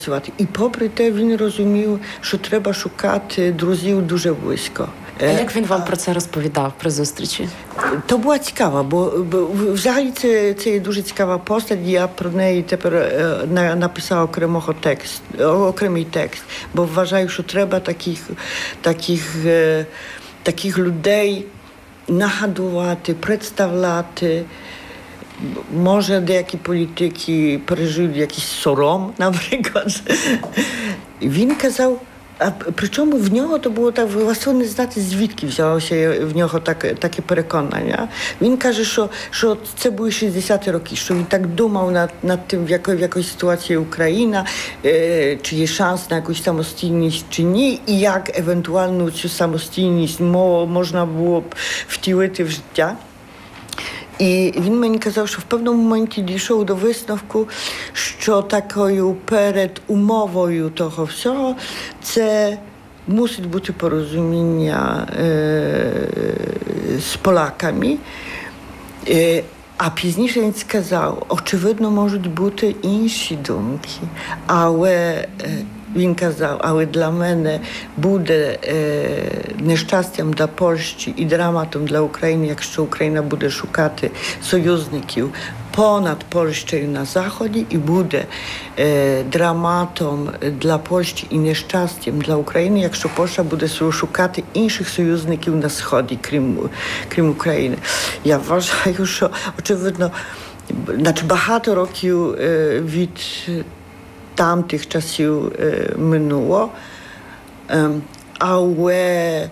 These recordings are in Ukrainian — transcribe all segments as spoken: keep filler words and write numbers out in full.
І попри те він розумів, що треба шукати друзів дуже близько. А як він вам про це розповідав при зустрічі? То була цікава, бо, бо взагалі це, це є дуже цікава постать. Я про неї тепер е, написав окремого текст, окремий текст, бо вважаю, що треба таких, таких, е, таких людей нагадувати, представляти. Може, деякі політики пережили якийсь сором, наприклад. Він казав, а причому в нього то було так, власне не знати, звідки взялося в нього так, таке переконання. Він каже, що, що це були шістдесяті роки, що він так думав над, над тим, в якій, в якій ситуації Україна, е, чи є шанс на якусь самостійність, чи ні, і як евентуально цю самостійність мо, можна було б втілити в життя. І він мені казав, що в певному моменті дійшов до висновку, що такою передумовою того всього це мусить бути порозуміння е, з Полаками. Е, а пізніше він сказав, очевидно, можуть бути інші думки, але е, він казав, але для мене буде е, нещастям для Польщі і драматом для України, якщо Україна буде шукати союзників понад Польщею на Заході, і буде е, драматом для Польщі і нещастям для України, якщо Польща буде шукати інших союзників на Сході, крім, крім України. Я вважаю, що, очевидно, значить, багато років е, від tamtych czasów e, minęło, e, ale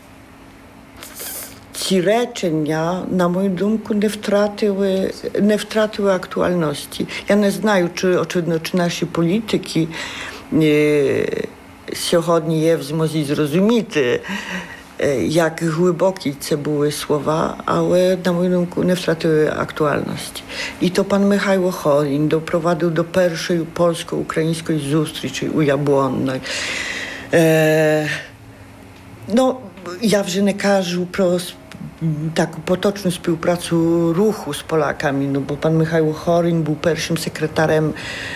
ці речення, на мою думку, не втратили, не втратили актуальності. Я не знаю, чи, очевидно, чи наші політики е, сьогодні є в змозі зрозуміти, як глибокі це були слова, але, на мою думку, не втратили актуальності. І то пан Михайло Хорін доprowadził до першої польсько-української зустрічі у Яблонnej. Е, ну, я вже не кажу про taką potoczną współpracę ruchu z Polakami, no bo pan Michał Choryń był pierwszym sekretarem,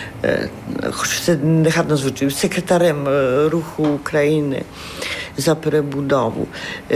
e, sekretarem ruchu Ukrainy za przebudowę. E,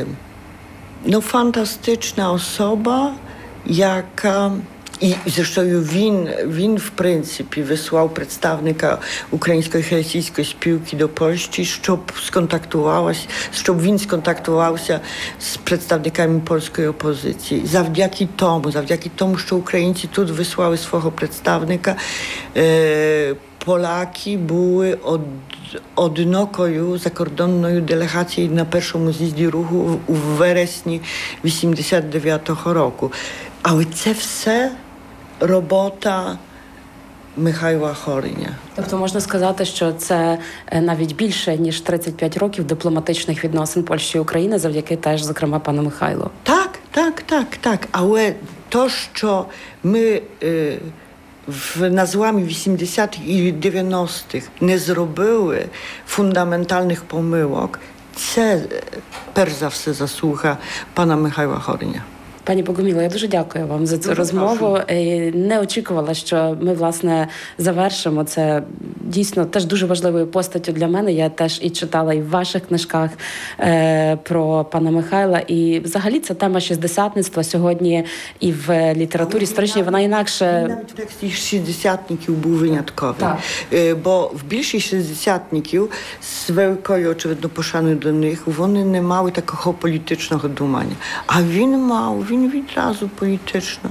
no fantastyczna osoba, jaka І, зрештою, він, він, в принципі, вислав представника Української християнської спілки до Польщі, щоб сконтактувалася, щоб він сконтактувався з представниками польської опозиції. Завдяки тому, завдяки тому, що українці тут вислали свого представника, е, поляки були од, одинокою закордонною делегацією на першому з'їзді руху у вересні вісімдесят дев'ятого року. Але це все робота Михайла Хориня. Тобто можна сказати, що це навіть більше, ніж тридцять п'ять років дипломатичних відносин Польщі і України, завдяки теж, зокрема, пану Михайлу. Так, так, так, так. Але то, що ми е, в, на зламі вісімдесятих і дев'яностих не зробили фундаментальних помилок, це, перш за все, заслуга пана Михайла Хориня. Пані Богоміло, я дуже дякую вам за цю дуже розмову. Прошу. Не очікувала, що ми, власне, завершимо. Це дійсно теж дуже важливою постаттю для мене. Я теж і читала і в ваших книжках е, про пана Михайла. І взагалі ця тема шістдесятництва сьогодні і в літературі історичній, вона інакше... Навіть текст шістдесятників був винятковий. Так. Е, бо в більшість шістдесятників з великою, очевидно, пошаною до них, вони не мали такого політичного думання. А він мав, він відразу політично.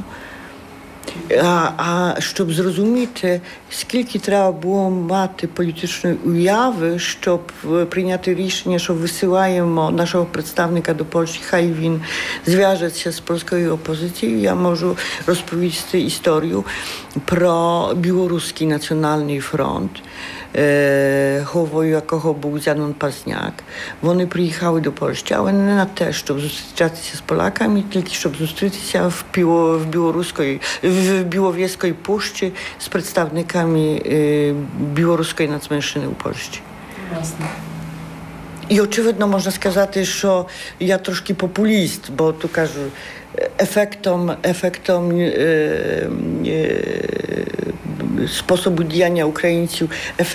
А, а щоб зрозуміти, скільки треба було мати політичної уяви, щоб прийняти рішення, що висилаємо нашого представника до Польщі, хай він зв'яжеться з польською опозицією, я можу розповісти історію про Білоруський національний фронт, головою якого був Зянон Пазняк. Вони приїхали до Польщі, але не на те, щоб зустрічатися з поляками, тільки щоб зустрітися в, Біло, в, білоруської, в Біловєській пущі з представниками е, білоруської нацменшини у Польщі. Власне. І, очевидно, можна сказати, що я трошки популіст, бо tu кажу, efektom, efektom e, e, sposobu działania Ukraińców,